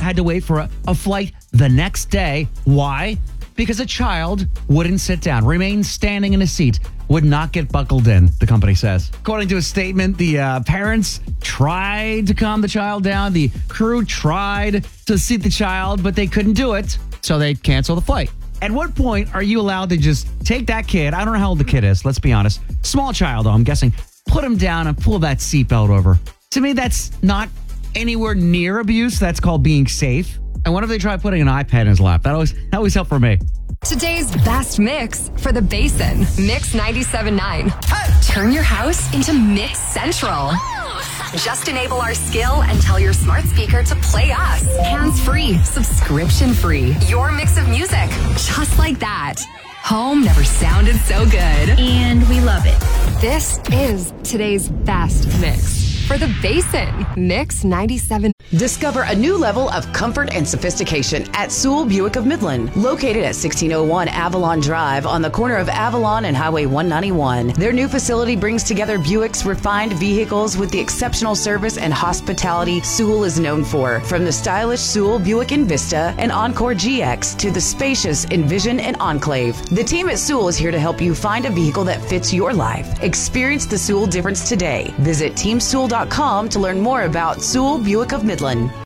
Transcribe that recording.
had to wait for a flight the next day. Why? Because a child wouldn't sit down, remained standing in a seat, would not get buckled in, the company says. According to a statement, the parents tried to calm the child down. The crew tried to seat the child, but they couldn't do it, so they canceled the flight. At what point are you allowed to just take that kid? I don't know how old the kid is, let's be honest. Small child, though, I'm guessing. Put him down and pull that seatbelt over. To me, that's not anywhere near abuse. That's called being safe. And what if they try putting an iPad in his lap? That always helped for me. Today's best mix for the Basin. Mix 97.9. Turn your house into Mix Central. Just enable our skill and tell your smart speaker to play us. Hands-free, subscription-free. Your mix of music. Just like that. Home never sounded so good. And we love it. This is today's best mix for the Basin. Mix 97. Discover a new level of comfort and sophistication at Sewell Buick of Midland. Located at 1601 Avalon Drive on the corner of Avalon and Highway 191. Their new facility brings together Buick's refined vehicles with the exceptional service and hospitality Sewell is known for. From the stylish Sewell Buick Envista and Encore GX to the spacious Envision and Enclave. The team at Sewell is here to help you find a vehicle that fits your life. Experience the Sewell difference today. Visit teamsewell.com to learn more about Sewell Buick of Midland.